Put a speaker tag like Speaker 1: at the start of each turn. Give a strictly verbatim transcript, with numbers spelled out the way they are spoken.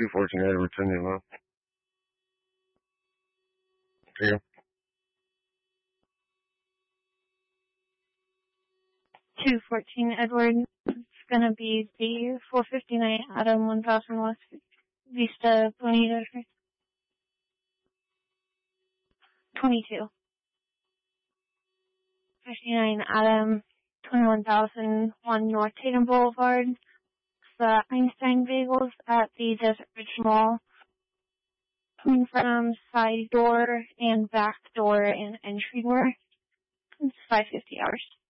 Speaker 1: two fourteen Edward, send him up. Okay.
Speaker 2: two fourteen Edward. It's going to be the four fifty-nine Adam one thousand West Vista Bonita. twenty-two. fifty-nine Adam, twenty-one thousand one North Tatum Boulevard. It's the Einstein Bagels at the Desert Ridge Mall. Coming from side door and back door and entry door. It's five fifty hours.